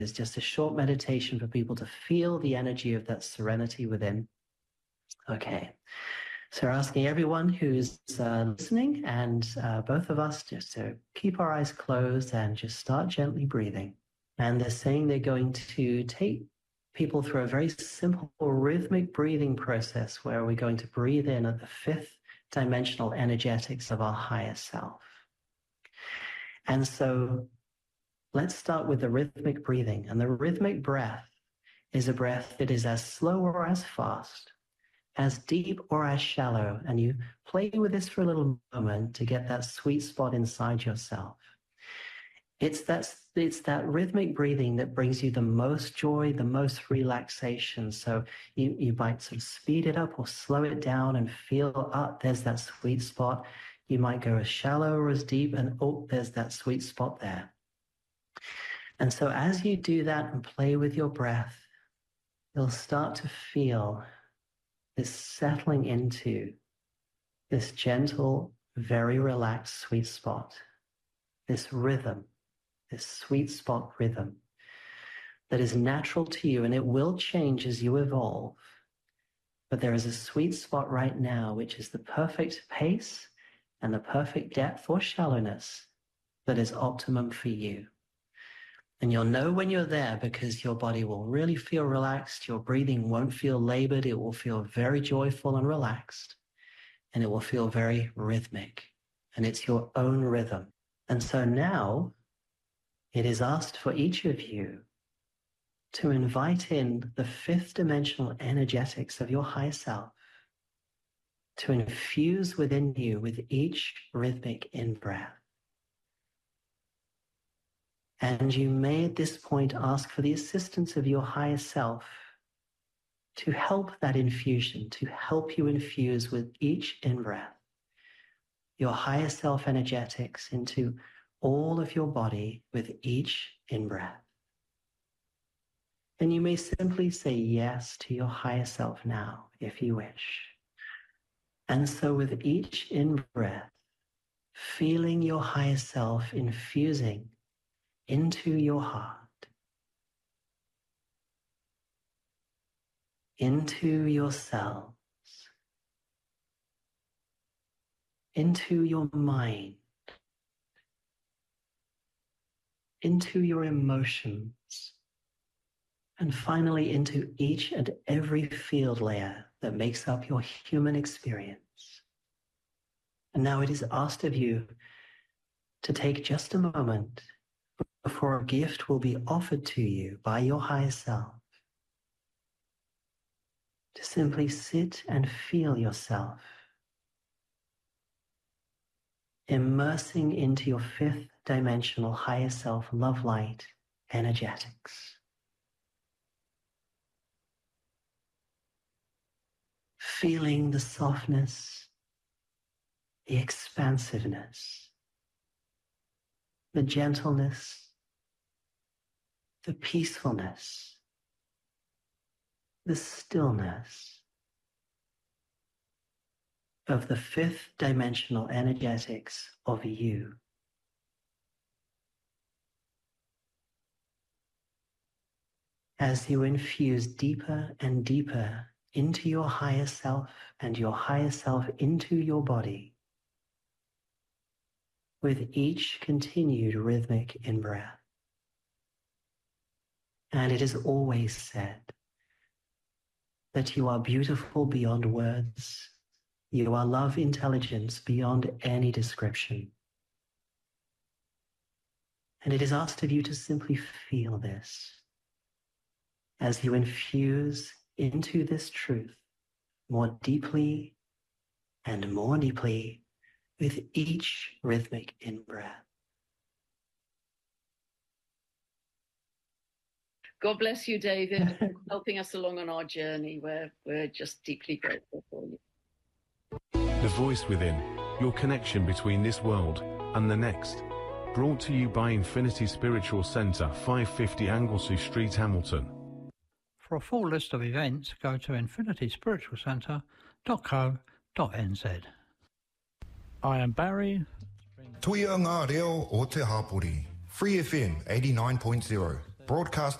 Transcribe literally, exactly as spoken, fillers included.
is just a short meditation for people to feel the energy of that serenity within. Okay. So we're asking everyone who's uh, listening and uh, both of us just to keep our eyes closed and just start gently breathing. And they're saying they're going to take people through a very simple rhythmic breathing process where we're going to breathe in at the fifth dimensional energetics of our higher self. And so let's start with the rhythmic breathing. And the rhythmic breath is a breath that is as slow or as fast, as deep or as shallow. And you play with this for a little moment to get that sweet spot inside yourself. It's that, it's that rhythmic breathing that brings you the most joy, the most relaxation. So you, you might sort of speed it up or slow it down and feel, ah, there's that sweet spot. You might go as shallow or as deep, and oh, there's that sweet spot there. And so as you do that and play with your breath, you'll start to feel this settling into this gentle, very relaxed sweet spot, this rhythm, this sweet spot rhythm that is natural to you, and it will change as you evolve. But there is a sweet spot right now, which is the perfect pace and the perfect depth or shallowness that is optimum for you. And you'll know when you're there because your body will really feel relaxed. Your breathing won't feel labored. It will feel very joyful and relaxed. And it will feel very rhythmic. And it's your own rhythm. And so now it is asked for each of you to invite in the fifth dimensional energetics of your higher self, to infuse within you with each rhythmic in-breath. And you may at this point ask for the assistance of your higher self to help that infusion, to help you infuse with each in-breath your higher self energetics into all of your body with each in-breath. And you may simply say yes to your higher self now, if you wish. And so with each in-breath, feeling your higher self infusing into your heart, into your cells, into your mind, into your emotions, and finally into each and every field layer that makes up your human experience. And now it is asked of you to take just a moment before a gift will be offered to you by your higher self, to simply sit and feel yourself immersing into your fifth dimensional higher self love light energetics. Feeling the softness, the expansiveness, the gentleness, the peacefulness, the stillness of the fifth dimensional energetics of you. As you infuse deeper and deeper into your higher self and your higher self into your body with each continued rhythmic in-breath. And it is always said that you are beautiful beyond words. You are love intelligence beyond any description. And it is asked of you to simply feel this as you infuse into this truth more deeply and more deeply with each rhythmic in-breath. God bless you, David, for helping us along on our journey. We're, we're just deeply grateful for you. The Voice Within, your connection between this world and the next. Brought to you by Infinity Spiritual Centre, five fifty Anglesey Street, Hamilton. For a full list of events, go to infinity spiritual centre dot co dot n z. I am Barry. Tuia ngā reo o te hapori. Free F M eighty-nine point zero. broadcast